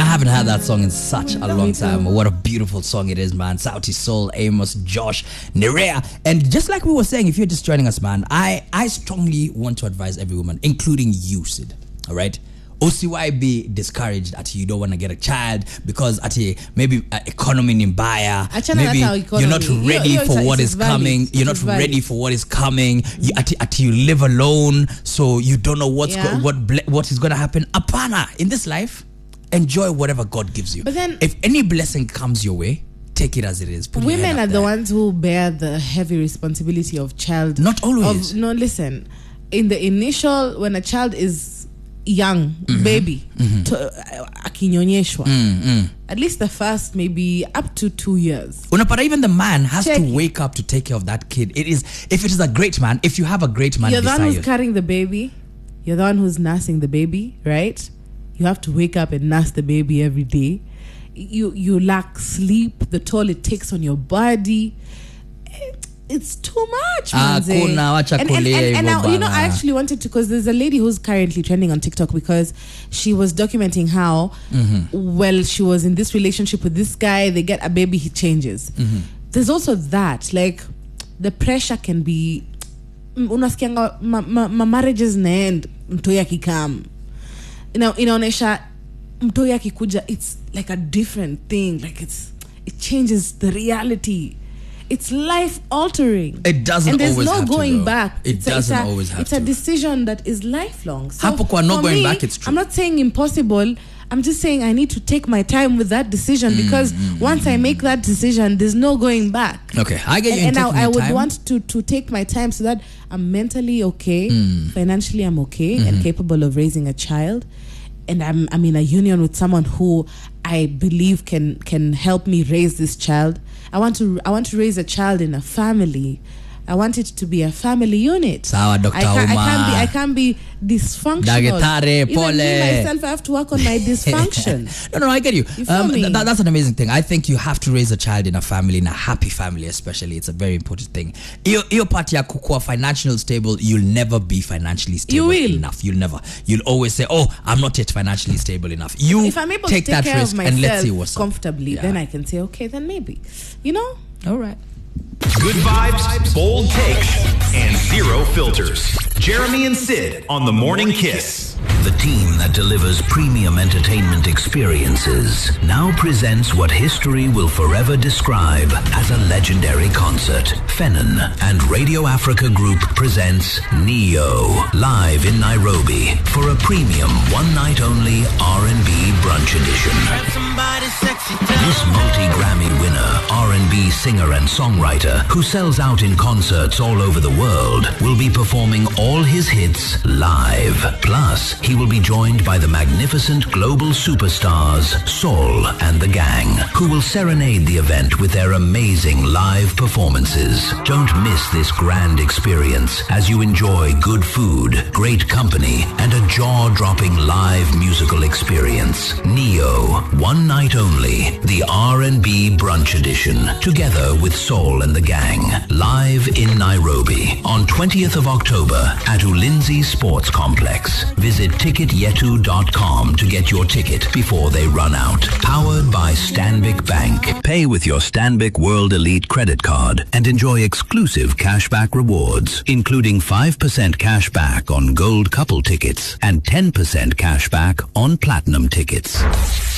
haven't had that song in such a long time. What a beautiful song it is, man. Sauti Sol, Amos, Josh, Nerea. And just like we were saying, if you're just joining us, man, I strongly want to advise every woman, including you, Sid. All right? OCY be discouraged at you don't want to get a child because at maybe economy in buyer, maybe you're not ready for what is coming. You're not ready for what is coming. You live alone, so you don't know what is going to happen. Apana, in this life, enjoy whatever God gives you. But then, if any blessing comes your way, take it as it is. Women are the ones who bear the heavy responsibility of child. Not always. No, listen. In the initial, when a child is young, baby, akinyonyeshwa, at least the first maybe up to 2 years. Unapata, even the man has to wake up to take care of that kid. If it is a great man, if you have a great man, you're the one who's carrying the baby, you're the one who's nursing the baby, right? You have to wake up and nurse the baby every day. You lack sleep, the toll it takes on your body. It's too much, manze. And now, I actually wanted to, because there's a lady who's currently trending on TikTok because she was documenting how, well, she was in this relationship with this guy, they get a baby, he changes. There's also that, like, the pressure can be, unasikianga, marriages naend, mtoi akikam. Inaonesha, mtoi akikuja, it's like a different thing, like it changes the reality. It's life altering. It doesn't always have to. And there's no going back. It doesn't always have to. It's a decision that is lifelong. So not going back, it's true. I'm not saying impossible. I'm just saying I need to take my time with that decision because once I make that decision, there's no going back. Okay, I get you. And now I would want to take my time so that I'm mentally okay, financially I'm okay, and capable of raising a child. And I'm in a union with someone who I believe can help me raise this child. I want to raise a child in a family. I want it to be a family unit. Sawa, Dr. I can't be dysfunctional. Even me myself, I have to work on my dysfunction. No, I get you. You feel me? That's an amazing thing. I think you have to raise a child in a family, in a happy family especially. It's a very important thing. Your part ya kukua financially stable, you'll never be financially stable enough. You'll never. You'll always say, oh, I'm not yet financially stable enough. If I'm able to take that care risk of myself and let's see what's comfortably, then I can say, okay, then maybe. All right. Good vibes, bold takes, and zero filters. Jeremy and Sid on The Morning Kiss. The team that delivers premium entertainment experiences now presents what history will forever describe as a legendary concert. Fennon and Radio Africa Group presents Neo live in Nairobi for a premium one-night-only R&B brunch edition. This multi-Grammy winner, R&B singer and songwriter who sells out in concerts all over the world will be performing all his hits live. Plus, he will be joined by the magnificent global superstars Saul and the Gang, who will serenade the event with their amazing live performances. Don't miss this grand experience as you enjoy good food, great company, and a jaw-dropping live musical experience. Neo, one night only, the R&B Brunch Edition, together with Saul and the Gang, live in Nairobi on 20th of October at Ulinzi Sports Complex. Visit ticketyetu.com to get your ticket before they run out. Powered by Stanbic Bank. Pay with your Stanbic World Elite credit card and enjoy exclusive cashback rewards, including 5% cashback on gold couple tickets and 10% cashback on platinum tickets.